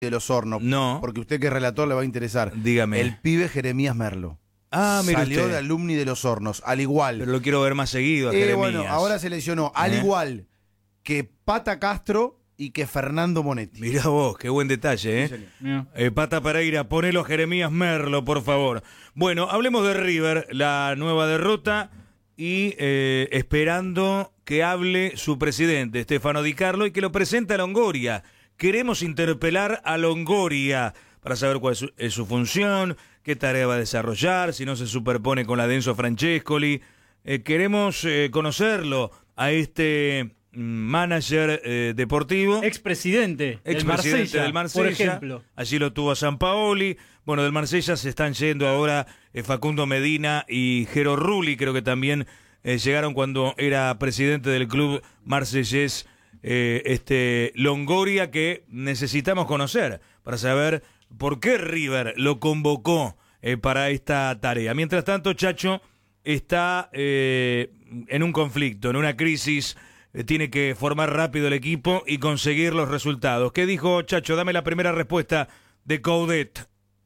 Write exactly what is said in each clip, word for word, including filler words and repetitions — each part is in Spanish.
de los Hornos. No. Porque usted que es relator le va a interesar. Dígame. El pibe Jeremías Merlo. Ah, mire Salió usted. de alumni de los Hornos, al igual. Pero lo quiero ver más seguido a Eh, Jeremías. bueno, ahora se lesionó, al ¿Eh? igual que Pata Castro y que Fernando Monetti. Mirá vos, qué buen detalle, ¿eh? Sí, señor. eh Pata Pereira, ponelo a Jeremías Merlo, por favor. Bueno, hablemos de River, la nueva derrota y eh, esperando que hable su presidente, Stefano Di Carlo, y que lo presente a Longoria. Queremos interpelar a Longoria para saber cuál es su, es su función, qué tarea va a desarrollar, si no se superpone con la de Enzo Francescoli. Eh, queremos eh, conocerlo a este manager eh, deportivo, expresidente ex del presidente Marsella, del Marsella, por ejemplo. allí lo tuvo a Sampaoli. Bueno, del Marsella se están yendo ahora eh, Facundo Medina y Jero Rulli, creo que también eh, llegaron cuando era presidente del club marsellés, eh, este Longoria, que necesitamos conocer para saber por qué River lo convocó eh, para esta tarea. Mientras tanto, Chacho está eh, en un conflicto, en una crisis. Tiene que formar rápido el equipo y conseguir los resultados. ¿Qué dijo Chacho? Dame la primera respuesta de Coudet.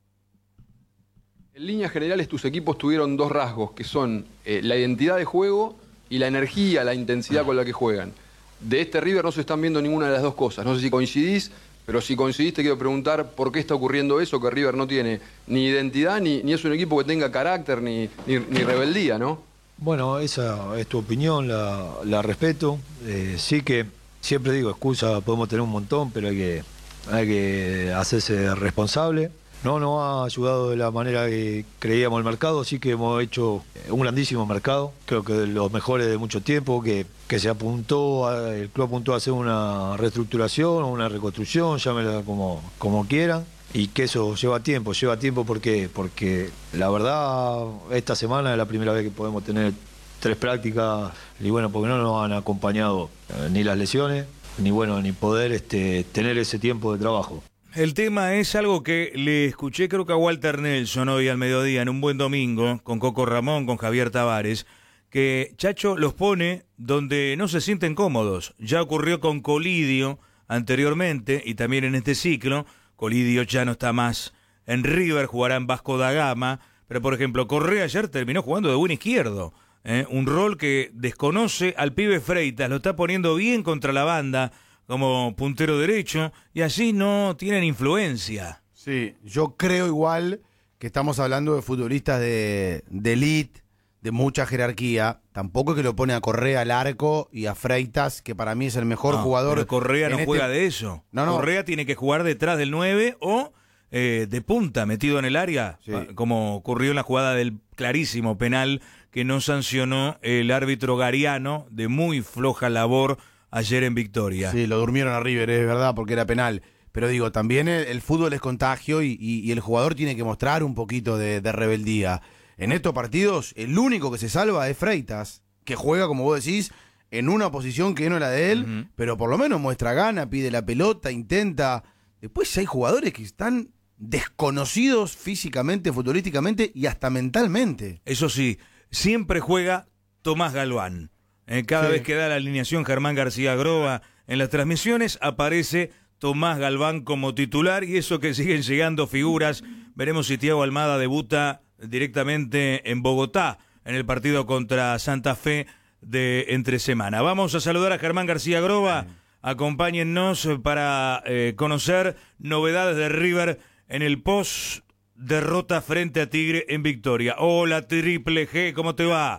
En líneas generales, tus equipos tuvieron dos rasgos, que son eh, la identidad de juego y la energía, la intensidad con la que juegan. De este River no se están viendo ninguna de las dos cosas. No sé si coincidís, pero si coincidís te quiero preguntar por qué está ocurriendo eso, que River no tiene ni identidad, ni, ni es un equipo que tenga carácter, ni, ni, ni rebeldía, ¿no? Bueno, esa es tu opinión, la, la respeto. Eh, sí que siempre digo, excusa podemos tener un montón, pero hay que, hay que hacerse responsable. No nos ha ayudado de la manera que creíamos el mercado, sí que hemos hecho un grandísimo mercado, creo que de los mejores de mucho tiempo, que, que se apuntó, a, el club apuntó a hacer una reestructuración o una reconstrucción, llámela como, como quieran. Y que eso lleva tiempo, lleva tiempo porque, porque la verdad esta semana es la primera vez que podemos tener tres prácticas y bueno, porque no nos han acompañado eh, ni las lesiones, ni bueno, ni poder este, tener ese tiempo de trabajo. El tema es algo que le escuché creo que a Walter Nelson hoy al mediodía en un buen domingo, con Coco Ramón, con Javier Tavares, que Chacho los pone donde no se sienten cómodos. Ya ocurrió con Colidio anteriormente y también en este ciclo. Colidio ya no está más en River, jugará en Vasco da Gama, pero por ejemplo Correa ayer terminó jugando de buen izquierdo, ¿eh? Un rol que desconoce al pibe Freitas, lo está poniendo bien contra la banda como puntero derecho y allí no tienen influencia. Sí, yo creo igual que estamos hablando de futbolistas de, de elite, de mucha jerarquía. Tampoco es que lo pone a Correa al arco y a Freitas, que para mí es el mejor no, jugador. Pero Correa no este... juega de eso. No, no. Correa tiene que jugar detrás del nueve o eh, de punta, metido en el área, sí. Como ocurrió en la jugada del clarísimo penal que no sancionó el árbitro Gariano, de muy floja labor ayer en Victoria. Sí, lo durmieron a River, es verdad, porque era penal. Pero digo, también el, el fútbol es contagio y, y, y el jugador tiene que mostrar un poquito de, de rebeldía. En estos partidos, el único que se salva es Freitas, que juega, como vos decís, en una posición que no es la de él, uh-huh. Pero por lo menos muestra gana, pide la pelota, intenta. Después hay jugadores que están desconocidos físicamente, futbolísticamente y hasta mentalmente. Eso sí, siempre juega Tomás Galván. Eh, cada sí. vez que da la alineación Germán García Groba en las transmisiones, aparece Tomás Galván como titular y eso que siguen llegando figuras. Veremos si Thiago Almada debuta directamente en Bogotá en el partido contra Santa Fe de entre semana. Vamos a saludar a Germán García Groba. Acompáñennos para eh, conocer novedades de River en el post derrota frente a Tigre en Victoria. Hola Triple G, ¿cómo te va?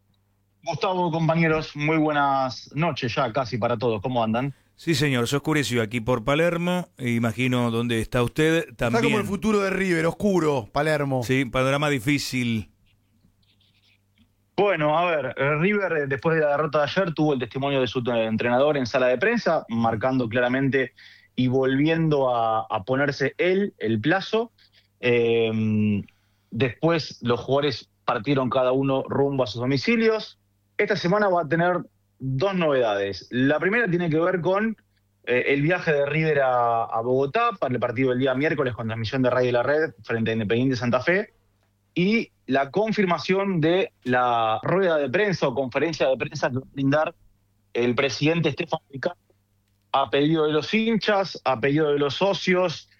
Gustavo, compañeros, muy buenas noches ya casi para todos. ¿Cómo andan? Sí, señor, se oscureció aquí por Palermo, imagino dónde está usted también. Está como el futuro de River, oscuro, Palermo. Sí, panorama difícil. Bueno, a ver, River después de la derrota de ayer tuvo el testimonio de su entrenador en sala de prensa, marcando claramente y volviendo a, a ponerse él el plazo. Eh, después los jugadores partieron cada uno rumbo a sus domicilios. Esta semana va a tener dos novedades. La primera tiene que ver con eh, el viaje de River a, a Bogotá para el partido del día miércoles con transmisión de Radio La Red frente a Independiente Santa Fe y la confirmación de la rueda de prensa o conferencia de prensa que va a brindar el presidente Stefano Di Carlo a pedido de los hinchas, a pedido de los socios,